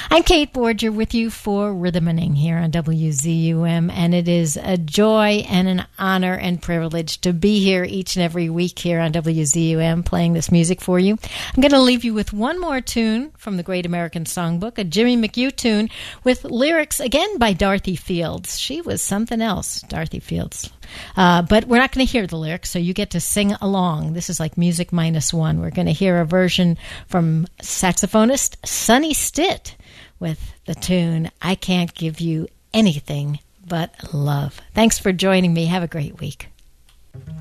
I'm Kate Borger with you for Rhythming here on WZUM, and it is a joy and an honor and privilege to be here each and every week here on WZUM playing this music for you. I'm going to leave you with one more tune from the Great American Songbook, a Jimmy McHugh tune with lyrics again by Dorothy Fields. She was something else, Dorothy Fields. But we're not going to hear the lyrics, so you get to sing along. This is like music minus one. We're going to hear a version from saxophonist Sonny Stitt with the tune, I Can't Give You Anything But Love. Thanks for joining me. Have a great week.